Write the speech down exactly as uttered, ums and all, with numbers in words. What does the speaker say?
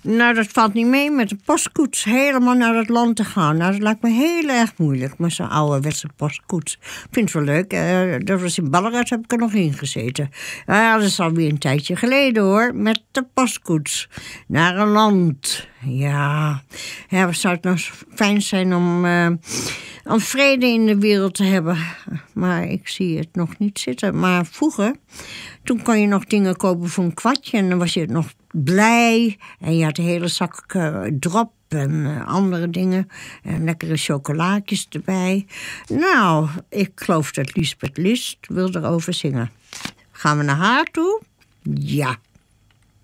Nou, dat valt niet mee met de postkoets helemaal naar het land te gaan. Nou, dat lijkt me heel erg moeilijk met zo'n ouderwetse postkoets. Ik vind het wel leuk. Uh, dat was in Balleruid, heb ik er nog in gezeten. Uh, dat is alweer een tijdje geleden hoor, met de postkoets. Naar een land. Ja, ja zou het nou fijn zijn om, uh, om vrede in de wereld te hebben. Maar ik zie het nog niet zitten. Maar vroeger, toen kon je nog dingen kopen voor een kwartje en dan was je nog blij. En je had de hele zak uh, drop en uh, andere dingen. En lekkere chocolaatjes erbij. Nou, ik geloof dat Liesbeth List wil erover zingen. Gaan we naar haar toe? Ja.